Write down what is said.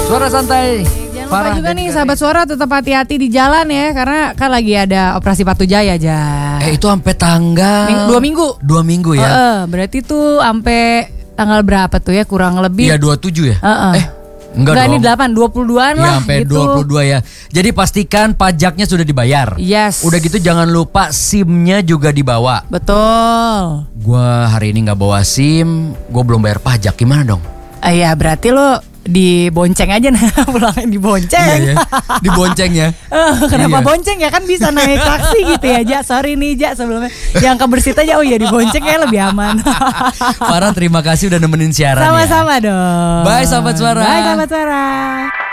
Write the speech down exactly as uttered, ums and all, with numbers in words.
Suara santai. Jangan lupa juga nih sahabat suara tetap hati-hati di jalan ya, karena kan lagi ada operasi Patu Jaya aja. Eh itu sampai tanggal Ming- dua minggu. Dua minggu ya. Uh, berarti tuh sampai tanggal berapa tuh ya, kurang lebih? Iya dua puluh tujuh ya. Uh-uh. Eh enggak, enggak dong. ini delapan, dua puluh duaan Ya, lah sampai gitu. dua puluh dua ya. Jadi pastikan pajaknya sudah dibayar. Yes. Udah gitu jangan lupa SIM-nya juga dibawa. Betul. Gua hari ini nggak bawa SIM, gue belum bayar pajak, gimana dong? Ah, ya berarti lo dibonceng aja nah, pulangnya dibonceng. Iya, ya. Dibonceng ya. Eh, kenapa Iya. bonceng ya, kan bisa naik taksi gitu ya Ja. Sorry nih Ja sebelumnya. Yang kebersit aja, oh ya dibonceng ya lebih aman. Farah terima kasih udah nemenin siaran ya. Sama-sama dong. Bye sahabat suara. Bye sahabat suara.